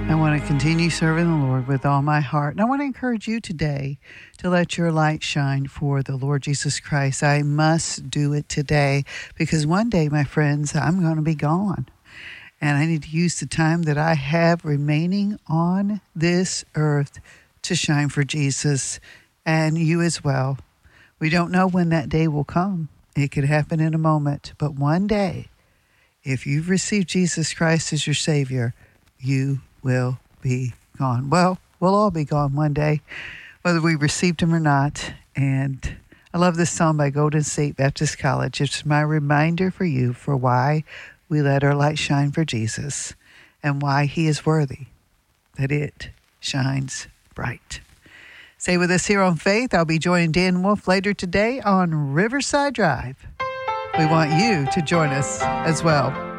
I want to continue serving the Lord with all my heart. And I want to encourage you today to let your light shine for the Lord Jesus Christ. I must do it today because one day, my friends, I'm going to be gone. And I need to use the time that I have remaining on this earth to shine for Jesus and you as well. We don't know when that day will come. It could happen in a moment. But one day, if you've received Jesus Christ as your Savior, you will be gone. Well, we'll all be gone one day, whether we received him or not. And I love this song by Golden State Baptist College. It's my reminder for you for why we let our light shine for Jesus and why he is worthy that it shines bright. Stay with us here on Faith. I'll be joining Dan Wolf later today on Riverside Drive. We want you to join us as well.